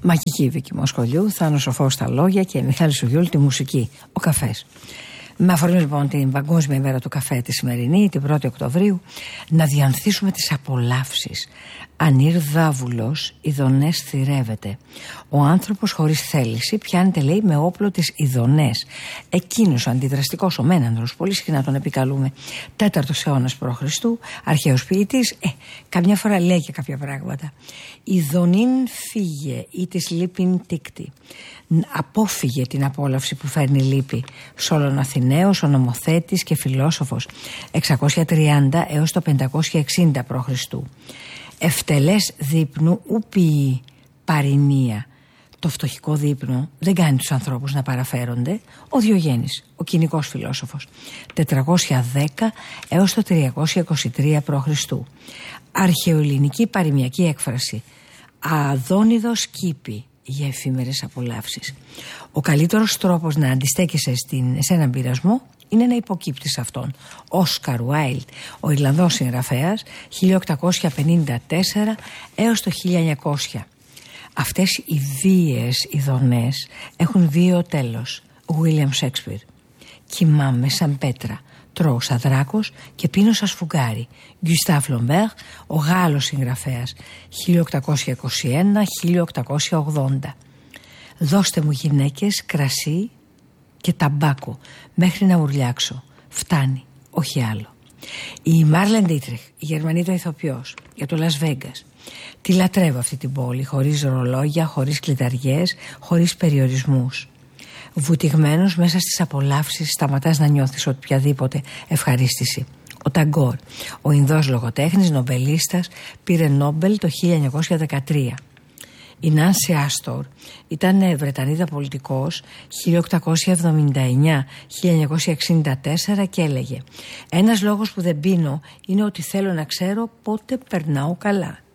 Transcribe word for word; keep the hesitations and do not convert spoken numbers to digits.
Μαγική Βίκη Μοσχολιού, Θάνος Σοφός στα λόγια και Μιχάλης Σουγιούλ τη μουσική. Ο καφές. Με αφορμή λοιπόν την Παγκόσμια ημέρα του καφέ τη σημερινή, την πρώτη Οκτωβρίου, να διανθίσουμε τις απολαύσεις. Ανήρ δάβουλος, ειδονές θυρεύεται. Ο άνθρωπος χωρίς θέληση πιάνεται, λέει, με όπλο τις ειδονές. Εκείνος ο αντιδραστικός, ο Μένανδρος, πολύ συχνά τον επικαλούμε, τέταρτος αιώνας π.Χ., αρχαίος ποιητής, ε, καμιά φορά λέει και κάποια πράγματα. Ειδονήν φύγε ή της λύπην τίκτη. Απόφυγε την απόλαυση που φέρνει λύπη. Σόλων Αθηναίος, ο νομοθέτης και φιλόσοφος, εξακόσια τριάντα έως το πεντακόσια εξήντα π.Χ. Ευτελές δείπνου ούπιοι παροιμία. Το φτωχικό δείπνο δεν κάνει τους ανθρώπους να παραφέρονται. Ο Διογέννης, ο κοινικός φιλόσοφος, τετρακόσια δέκα έως το τριακόσια είκοσι τρία π.Χ. Αρχαιοελληνική παροιμιακή έκφραση. Αδόνιδος κήπη για εφήμερες απολαύσεις. Ο καλύτερος τρόπος να αντιστέκεσαι στην, σε έναν πειρασμό είναι να υποκύπτεις αυτόν. Όσκαρ Ουάιλντ, ο Ιρλανδός συγγραφέας, χίλια οκτακόσια πενήντα τέσσερα έως το χίλια εννιακόσια. Αυτές οι βίαιες ειδονές έχουν βίαιο τέλος. William Shakespeare. Κοιμάμαι σαν πέτρα, τρώω σαν δράκος και πίνω σαν σφουγγάρι. Γκουστάβ Λομπέρ, ο Γάλλος συγγραφέας, χίλια οκτακόσια είκοσι ένα με χίλια οκτακόσια ογδόντα. Δώστε μου γυναίκες κρασί και ταμπάκο μέχρι να ουρλιάξω. Φτάνει, όχι άλλο. Η Μάρλεν Ντίτριχ, η Γερμανίδα ηθοποιός, για το Las Vegas. Τη λατρεύω αυτή την πόλη, χωρίς ρολόγια, χωρίς κλειδαριές, χωρίς περιορισμούς. Βουτυγμένος μέσα στις απολαύσεις σταματάς να νιώθεις οποιαδήποτε ευχαρίστηση. Ο Ταγκόρ, ο Ινδός λογοτέχνης, νομπελίστας, πήρε Νόμπελ το χίλια εννιακόσια δεκατρία. Η Νάνση Άστορ ήταν Βρετανίδα πολιτικός, χίλια οκτακόσια εβδομήντα εννιά με χίλια εννιακόσια εξήντα τέσσερα, και έλεγε: «Ένας λόγος που δεν πίνω είναι ότι θέλω να ξέρω πότε περνάω καλά».